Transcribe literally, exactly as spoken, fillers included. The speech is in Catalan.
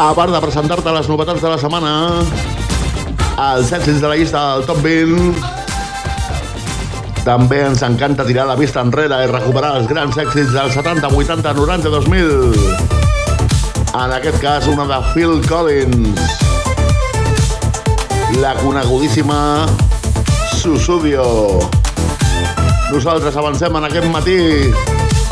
A part de presentar-te les novetats de la setmana, els èxits de la llista del Top vint, també ens encanta tirar la vista enrere i recuperar els grans èxits dels setanta, vuitanta, noranta, dos mil. En aquest cas, una de Phil Collins, la conegudíssima Sussudio. Nosaltres avancem en aquest matí